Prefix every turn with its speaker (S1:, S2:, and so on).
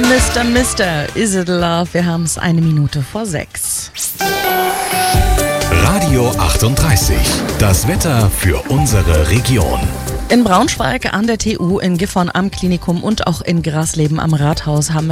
S1: Mister, is it love? Wir haben es 1:01.
S2: Radio 38. Das Wetter für unsere Region.
S1: In Braunschweig an der TU, in Gifhorn am Klinikum und auch in Grasleben am Rathaus haben wir